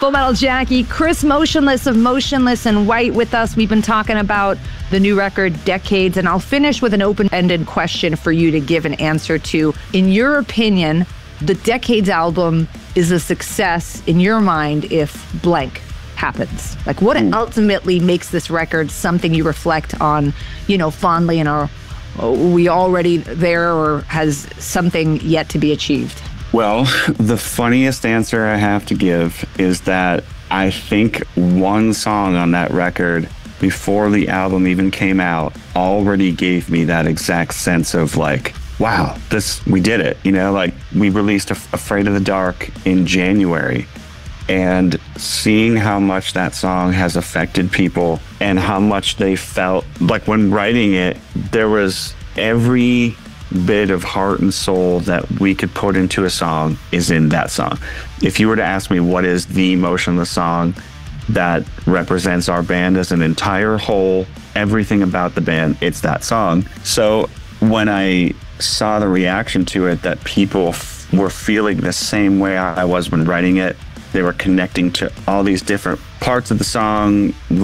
Full Metal Jackie, Chris Motionless of Motionless in White with us. We've been talking about the new record, Decades, and I'll finish with an open-ended question for you to give an answer to. In your opinion, the Decades album is a success in your mind if blank happens? Like, what ultimately makes this record something you reflect on, fondly and are we already there, or has something yet to be achieved? Well, the funniest answer I have to give is that I think one song on that record before the album even came out already gave me that exact sense of like, wow, we did it. We released Afraid of the Dark in January, and seeing how much that song has affected people and how much they felt like when writing it, there was every bit of heart and soul that we could put into a song is in that song. If you were to ask me what is the Motionless song that represents our band as an entire whole, everything about the band, it's that song. So when I saw the reaction to it, that people were feeling the same way I was when writing it, they were connecting to all these different parts of the song,